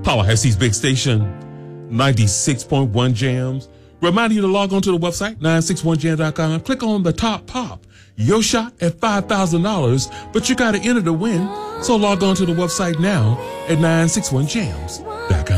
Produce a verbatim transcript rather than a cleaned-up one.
Tallahassee's big station, ninety-six point one Jams. Reminding you to log on to the website, nine six one jams dot com, and click on the top pop. Your shot at five thousand dollars, but you got to enter to win. So log on to the website now at nine six one jams dot com.